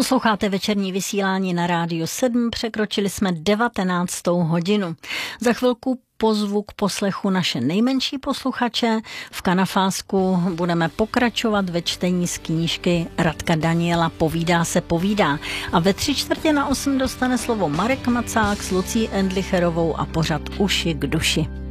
Posloucháte večerní vysílání na Rádiu 7, překročili jsme 19. hodinu. Za chvilku pozvu k poslechu naše nejmenší posluchače. V Kanafásku budeme pokračovat ve čtení z knížky Radka Daniela Povídá se povídá. A ve 7:45 dostane slovo Marek Macák s Lucí Endlicherovou a pořad Uši k duši.